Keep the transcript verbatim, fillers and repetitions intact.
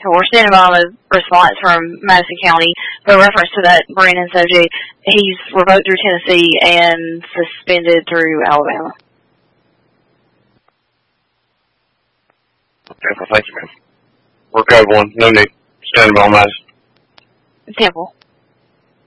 So we're standing by a response from Madison County. But in reference to that Brandon subject, he's revoked through Tennessee and suspended through Alabama. Okay, well, thank you, man. We're code one. No need. Standing by Madison. Temple.